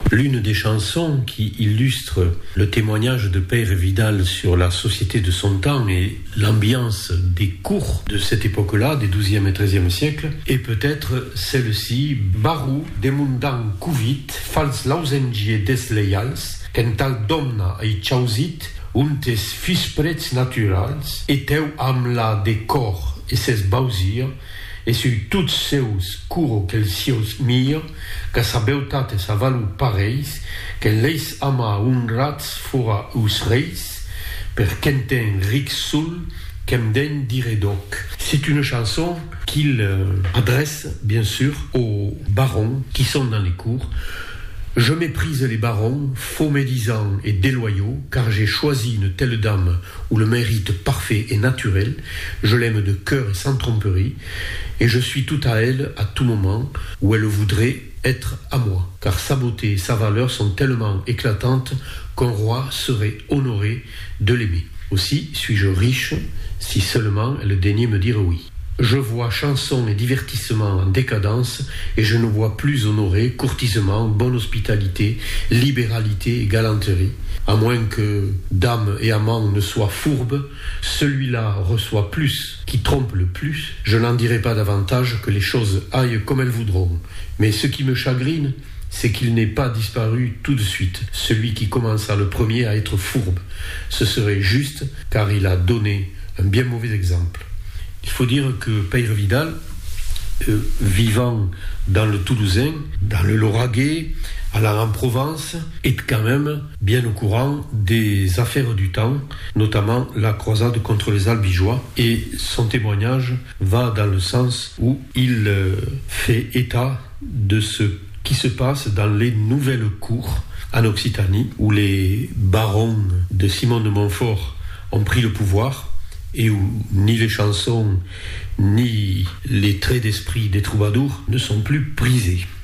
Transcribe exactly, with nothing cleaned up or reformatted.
L'une des chansons qui illustre le témoignage de Père Vidal sur la société de son temps et l'ambiance des cours de cette époque-là, des douzième et treizième siècles, est peut-être celle-ci, Barou demundan cuvit, fals lausengie desleials, kental domna ei chausit, untes fisprets naturals, eteu am la de cor et ses bausir, et sur toutes seus curo qu'el sios mir, que sa beutat et sa valou pareis, qu'el leis ama un rats fora us reis, per kenten rixul, kemden diredoc. C'est une chanson qu'il euh, adresse, bien sûr, aux barons qui sont dans les cours. Je méprise les barons, faux médisants et déloyaux, car j'ai choisi une telle dame où le mérite parfait et naturel, je l'aime de cœur et sans tromperie, et je suis tout à elle à tout moment où elle voudrait être à moi, car sa beauté et sa valeur sont tellement éclatantes qu'un roi serait honoré de l'aimer. Aussi suis-je riche si seulement elle daignait me dire oui. Je vois chansons et divertissements en décadence et je ne vois plus honorer courtisement, bonne hospitalité, libéralité et galanterie. À moins que dame et amant ne soient fourbes, celui-là reçoit plus, qui trompe le plus. Je n'en dirai pas davantage, que les choses aillent comme elles voudront. Mais ce qui me chagrine, c'est qu'il n'ait pas disparu tout de suite, celui qui commença le premier à être fourbe. Ce serait juste, car il a donné un bien mauvais exemple. Il faut dire que Père Vidal, euh, vivant dans le Toulousain, dans le Lauragais, allant en Provence, est quand même bien au courant des affaires du temps, notamment la croisade contre les Albigeois, et son témoignage va dans le sens où il euh, fait état de ce qui se passe dans les nouvelles cours en Occitanie, où les barons de Simon de Montfort ont pris le pouvoir, et où ni les chansons ni les traits d'esprit des troubadours ne sont plus prisés.